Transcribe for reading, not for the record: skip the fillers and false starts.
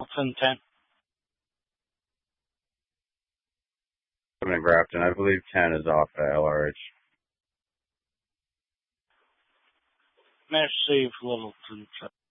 Hamilton 10. Coming to Grafton. I believe 10 is off at LRH. Mash Save Littleton 10.